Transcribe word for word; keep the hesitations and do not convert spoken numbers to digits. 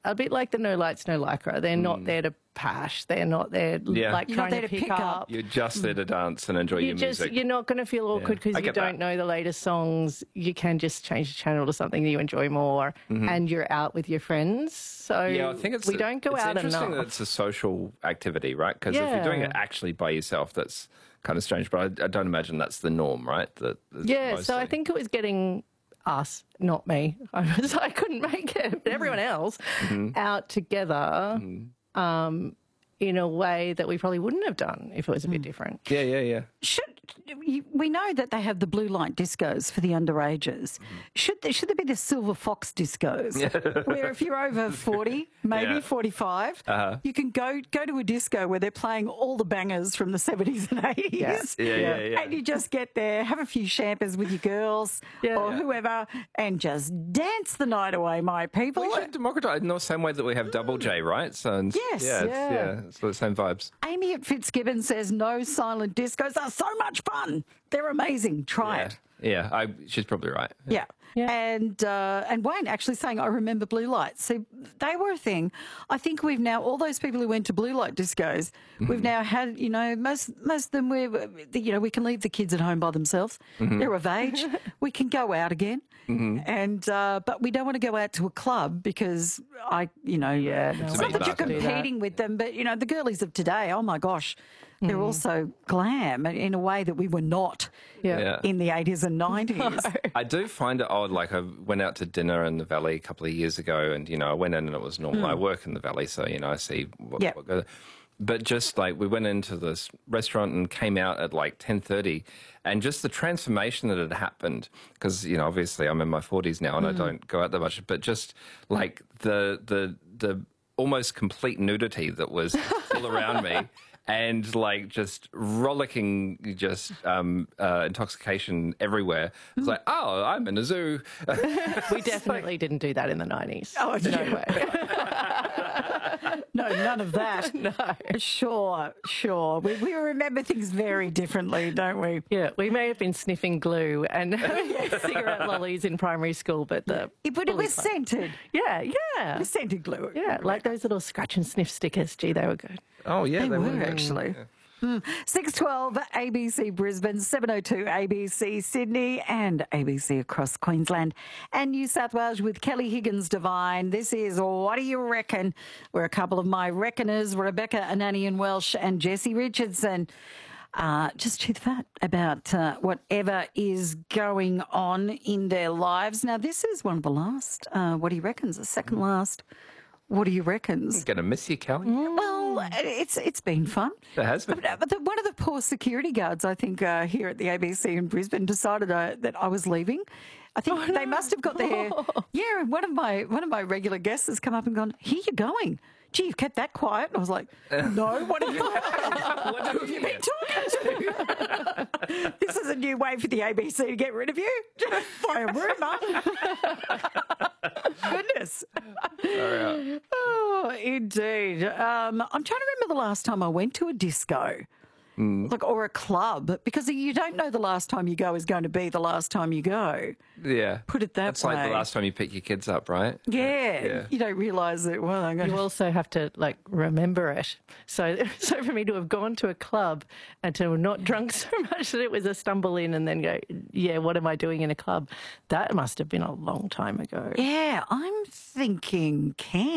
a bit like the No Lights, No Lycra. They're mm. not there to pash. They're not there yeah. like You're trying not there to to pick, pick up. up. You're just there to dance and enjoy you your just, music. You're not going to feel awkward because yeah. you don't that. know the latest songs. You can just change the channel to something that you enjoy more, mm-hmm. and you're out with your friends. So yeah, I think it's we a, don't go it's out interesting enough. That it's a social activity, right? Because yeah. if you're doing it actually by yourself, that's kind of strange. But I, I don't imagine that's the norm, right? That, yeah, mostly. So I think it was getting us, not me. I was I couldn't make it, but everyone else mm-hmm. out together mm-hmm. um, in a way that we probably wouldn't have done if it was a mm. bit different. Yeah, yeah, yeah. Should we know that they have the blue light discos for the underages? Mm-hmm. Should there, should there be the silver fox discos where if you're over forty, maybe yeah. forty-five, uh-huh. you can go go to a disco where they're playing all the bangers from the seventies and eighties. Yeah. Yeah, yeah, yeah. And you just get there, have a few champers with your girls yeah. or yeah. whoever, and just dance the night away, my people. We should democratise in the same way that we have Double J, right? So yes, yeah, yeah. yeah, it's the same vibes. Amy at Fitzgibbon says no silent discos are so much fun. They're amazing. Try yeah. it. Yeah, I, she's probably right. Yeah. yeah. And uh, and Wayne actually saying, I remember blue lights. So they were a thing. I think we've now, all those people who went to blue light discos, mm-hmm. we've now had, you know, most most of them, we're, you know, we can leave the kids at home by themselves. Mm-hmm. They're of age. We can go out again. Mm-hmm. And uh, but we don't want to go out to a club because I, you know, yeah, no, it's not that you're competing with them, but, you know, the girlies of today, oh, my gosh, they're mm. also glam in a way that we were not yeah. Yeah. in the eighties and nineties. No. I do find it odd. Like I went out to dinner in the Valley a couple of years ago and, you know, I went in and it was normal. Mm. I work in the Valley, so, you know, I see what, yep. what goes. But just like we went into this restaurant and came out at like ten thirty and just the transformation that had happened because, you know, obviously I'm in my forties now and mm. I don't go out that much, but just like the, the, the almost complete nudity that was all around me. And like just rollicking, just um, uh, intoxication everywhere. It's like, oh, I'm in a zoo. We definitely didn't do that in the nineties. Oh, no yeah. way. No, none of that. No. Sure, sure. We, we remember things very differently, don't we? Yeah, we may have been sniffing glue and cigarette lollies in primary school, but the yeah, but it was scented. Yeah, yeah. It was scented glue. Yeah, like those little scratch and sniff stickers. Gee, they were good. Oh, yeah, they, they were, were actually. Yeah. Mm. six twelve A B C Brisbane, seven oh two A B C Sydney and A B C across Queensland and New South Wales with Kelly Higgins Divine. This is What Do You Reckon? We're a couple of my reckoners, Rebecca Ananian Welsh and Jessie Richardson. Uh, just chew the fat about uh, whatever is going on in their lives. Now, this is one of the last, uh, What Do You Reckons, the second last What Do You Reckons. I'm going to miss you, Kelly. Mm. Well, it's it's been fun. It has been. But, but the, one of the poor security guards, I think, uh, here at the A B C in Brisbane decided uh, that I was leaving. I think oh, they no. must have got the hair. Yeah, and one of my one of my regular guests has come up and gone, "Here you're going. Gee, you've kept that quiet." And I was like, "No, what have you? What have you been talking to? This is a new way for the A B C to get rid of you by a rumour." Goodness. Oh, oh, indeed. Um, I'm trying to remember the last time I went to a disco. Mm. Like, or a club, because you don't know the last time you go is going to be the last time you go. Yeah. Put it that it's way. It's like the last time you pick your kids up, right? Yeah. yeah. You don't realise that, well, I'm going You to... also have to, like, remember it. So, so for me to have gone to a club and to have not drunk so much that it was a stumble in and then go, yeah, what am I doing in a club? That must have been a long time ago. Yeah, I'm thinking, can